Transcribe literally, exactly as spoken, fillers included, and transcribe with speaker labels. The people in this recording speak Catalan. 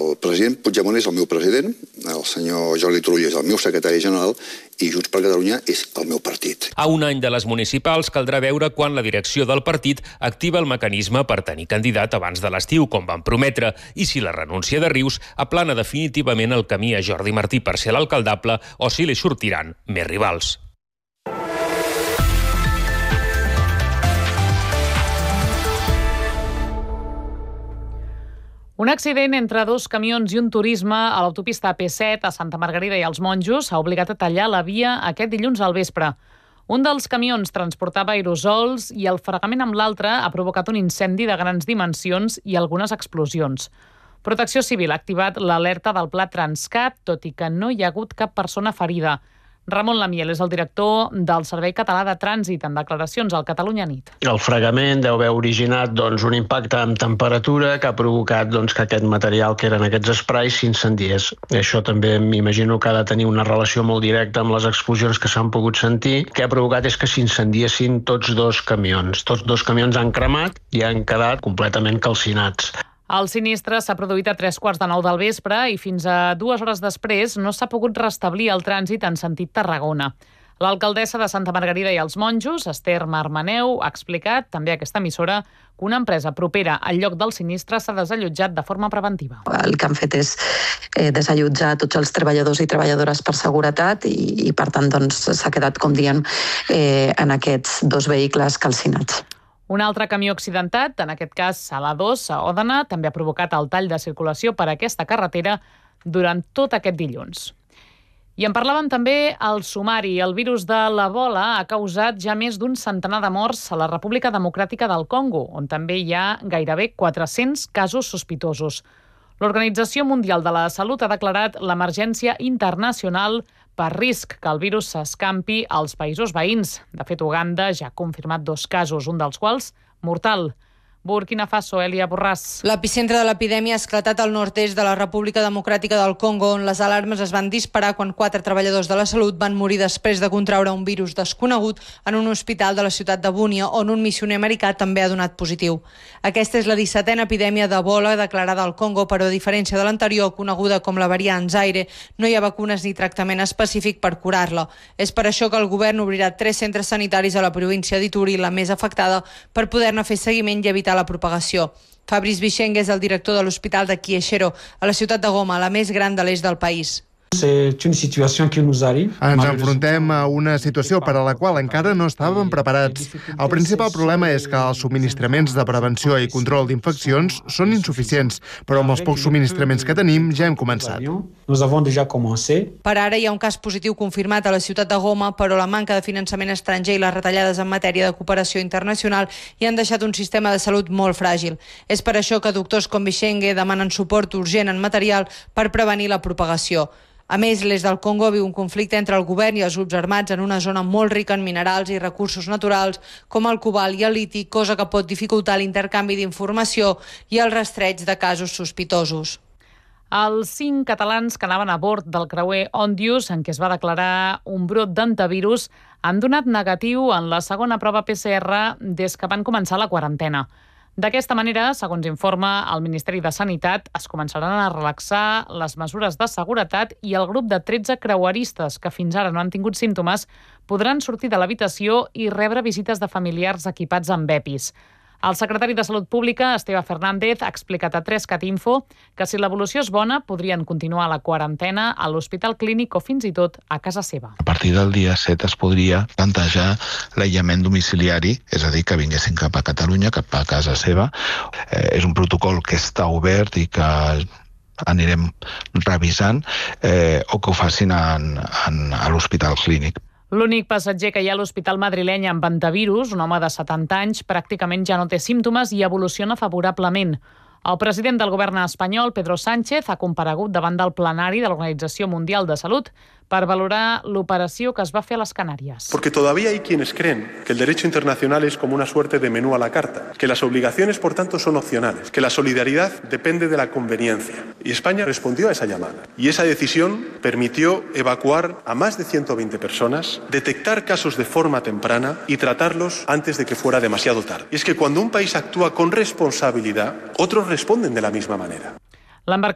Speaker 1: El president Puigdemont és el meu president, el senyor Jordi Turull és el meu secretari general i Junts per Catalunya és el meu partit.
Speaker 2: A un any de les municipals caldrà veure quan la direcció del partit activa el mecanisme per tenir candidat abans de l'estiu, com van prometre, i si la renúncia de Rius aplana definitivament el camí a Jordi Martí per ser l'alcaldable o si li sortiran més rivals.
Speaker 3: Un accident entre dos camions i un turisme a l'autopista A P set a Santa Margarida i els Monjos ha obligat a tallar la via aquest dilluns al vespre. Un dels camions transportava aerosols i el fregament amb l'altre ha provocat un incendi de grans dimensions i algunes explosions. Protecció Civil ha activat l'alerta del Pla Transcat, tot i que no hi ha hagut cap persona ferida. Ramon Lamiel és el director del Servei Català de Trànsit en declaracions al Catalunya Nit.
Speaker 4: El fregament deu haver originat doncs, un impacte amb temperatura que ha provocat doncs, que aquest material que eren aquests esprais s'incendiés. Això també m'imagino que ha de tenir una relació molt directa amb les explosions que s'han pogut sentir. El que ha provocat és que s'incendiessin tots dos camions. Tots dos camions han cremat i han quedat completament calcinats.
Speaker 3: El sinistre s'ha produït a tres quarts de nou del vespre i fins a dues hores després no s'ha pogut restablir el trànsit en sentit Tarragona. L'alcaldessa de Santa Margarida i els Monjos, Esther Marmaneu, ha explicat també a aquesta emissora que una empresa propera al lloc del sinistre s'ha desallotjat de forma preventiva.
Speaker 5: El que han fet és eh, desallotjar tots els treballadors i treballadores per seguretat i, i per tant doncs, s'ha quedat, com dient, eh, en aquests dos vehicles calcinats.
Speaker 3: Un altre camió accidentat, en aquest cas a l'A dos, a Òdena, també ha provocat el tall de circulació per aquesta carretera durant tot aquest dilluns. I en parlàvem també al sumari. El virus de l'Ebola ha causat ja més d'un centenar de morts a la República Democràtica del Congo, on també hi ha gairebé quatre-cents casos sospitosos. L'Organització Mundial de la Salut ha declarat l'emergència internacional per risc que el virus s'escampi als països veïns. De fet, Uganda ja ha confirmat dos casos, un dels quals mortal. Burkina Faso, Elia Borràs.
Speaker 6: L'epicentre de l'epidèmia ha esclatat al nord-est de la República Democràtica del Congo, on les alarmes es van disparar quan quatre treballadors de la salut van morir després de contraure un virus desconegut en un hospital de la ciutat de Bunia, on un missioner americà també ha donat positiu. Aquesta és la dissetena epidèmia d'Ebola declarada al Congo, però a diferència de l'anterior, coneguda com la variant Zaire, no hi ha vacunes ni tractament específic per curar-la. És per això que el govern obrirà tres centres sanitaris a la província d'Ituri, la més afectada, per poder-ne fer seguiment i evitar la propagació. Fabrice Bicheng és el director de l'Hospital de Kieshero, a la ciutat de Goma, la més gran de l'est del país.
Speaker 7: Ens enfrontem a una situació per a la qual encara no estàvem preparats. El principal problema és que els subministraments de prevenció i control d'infeccions són insuficients, però amb els pocs subministraments que tenim ja hem començat.
Speaker 6: Per ara hi ha un cas positiu confirmat a la ciutat de Goma, però la manca de finançament estranger i les retallades en matèria de cooperació internacional hi han deixat un sistema de salut molt fràgil. És per això que doctors com Bicheng demanen suport urgent en material per prevenir la propagació. A més, l'est del Congo viu un conflicte entre el govern i els grups armats en una zona molt rica en minerals i recursos naturals com el cobalt i el liti, cosa que pot dificultar l'intercanvi d'informació i el rastreig de casos sospitosos.
Speaker 3: Els cinc catalans que anaven a bord del creuer Ondius, en què es va declarar un brot d'antivirus, han donat negatiu en la segona prova P C R des que van començar la quarantena. D'aquesta manera, segons informa el Ministeri de Sanitat, es començaran a relaxar les mesures de seguretat i el grup de tretze creueristes que fins ara no han tingut símptomes podran sortir de l'habitació i rebre visites de familiars equipats amb EPIs. El secretari de Salut Pública, Esteve Fernández, ha explicat a tres cat info que si l'evolució és bona podrien continuar la quarantena a l'Hospital Clínic o fins i tot a casa seva.
Speaker 8: A partir del dia set es podria plantejar l'aïllament domiciliari, és a dir, que vinguessin cap a Catalunya, cap a casa seva. Eh, és un protocol que està obert i que anirem revisant, eh, o que ho facin en, en, a l'Hospital Clínic.
Speaker 3: L'únic passatger que hi ha a l'hospital madrileny amb antivirus, un home de setanta anys, pràcticament ja no té símptomes i evoluciona favorablement. El president del govern espanyol, Pedro Sánchez, ha comparegut davant del plenari de l'Organització Mundial de Salut per valorar l'operació que es va fer a les Canàries.
Speaker 9: Porque todavía hay quienes creen que el derecho internacional es como una suerte de menú a la carta, que las obligaciones, por tanto, son opcionales, que la solidaridad depende de la conveniencia. Y España respondió a esa llamada. Y esa decisión permitió evacuar a más de ciento veinte personas, detectar casos de forma temprana y tratarlos antes de que fuera demasiado tarde. Y es que cuando un país actúa con responsabilidad, otros responden de la misma manera.